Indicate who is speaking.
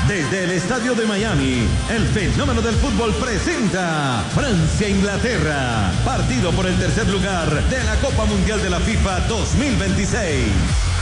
Speaker 1: Desde el estadio de Miami, el fenómeno del fútbol presenta Francia-Inglaterra, partido por el tercer lugar de la Copa Mundial de la FIFA 2026.